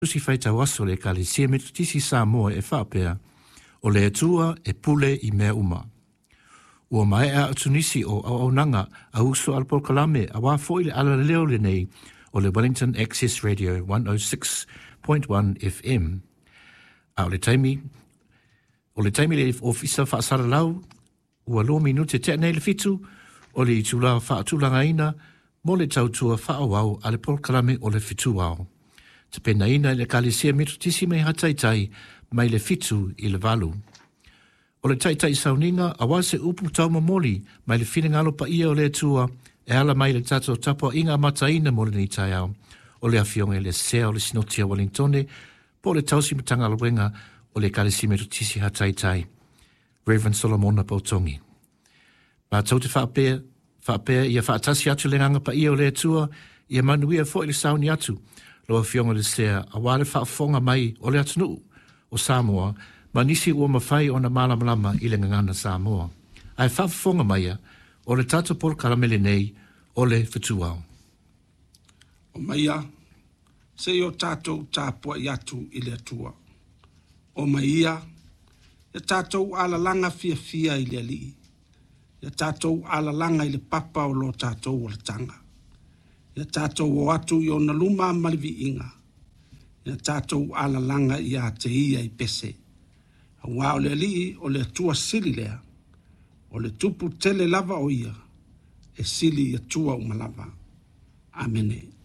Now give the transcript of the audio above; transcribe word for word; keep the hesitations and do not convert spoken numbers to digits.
Tusi whaita waso le kale sia me tisi Samoa e whapea, o le atua e pule i mea uma. Ua mai a atunisi o au nanga a uso al Kalame a wā fo ile ala leo le nei o le Wellington Access Radio one oh six point one F M. A o le taimi, o le taimi le ofisa whaasara lau, ua lo minute te nei le fitu, o le itula whaatulanga ina, mo le tautua whaawau a le Kalame o le fitu au. Te pena ina le kalesia mitu tisi mei hataitai mai le fitu i le valu. O le taitai sauninga, a wase upu tau mamoli mai le whingalo pa ia o le tua e ala mai le tato tapo inga mataina mo le ni tai au. O le awhionga le sea o le sinotia Wellingtone, po le tausi matanga luenga o le kalesia mitu tisi hataitai. Reverend Solomona Pautongi. Ma tau te whaapea, whaapea ia whaatasi atu le nganga pa ia o le tua, ia manuia fo i le sauni atu. Loa fionga le sea, a wale whaafonga mai o le atunu o Samoa, ma nisi ua mawhai o na malamalama i le ngangana Samoa. Ai whaafonga mai o le tata Paul Kalamele nei o le whatuau. O maia, se o tātou tāpua i atu i le atua. O maia, e tātou alalanga fia fia i le ali. E tātou alalanga i le papa o lo tātou o le tanga. Ia tātou o atu i o na luma malivi inga. Ia tātou ala langa i a te ia i pese. A wā o le li o le atua sili lea. O le tupu tele lava o ia. E sili i atua umalava. Amene.